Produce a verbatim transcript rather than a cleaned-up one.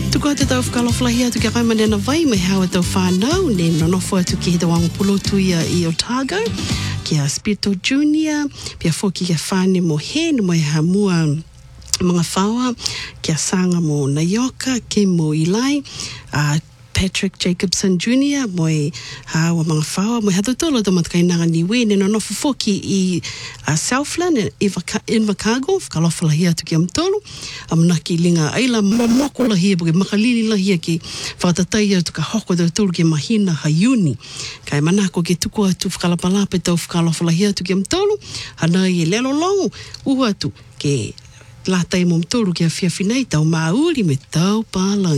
Tuko te tau whakalofalahi atu kia kaimane na vai me hawa tau whanau ne nonofo atu ki hita wangu pulotu ia i Otago kia Spirito Junior pia foki kia whane mo hen mo e hamua mga whawa kia sanga mo Nayoka ke mo Ilai uh, Patrick Jacobson Junior mo e hawa mga whawa mo e hatutolo to matakainanga ni we ne nonofo foki i uh, Southland Invercargill whakalofalahi atu kia mtolu amnaki linga aila mamoko lahia porque makalili lahia ki whakatatai atu ka hoko tau tolu ki mahina hayuni kai manako ke tuku atu whakalapalape tau whakalofalahi atu kia mtolu hanai e lelo longu uhu atu ke latai mo mtolu kia whiawhinei tau mauri me tau pala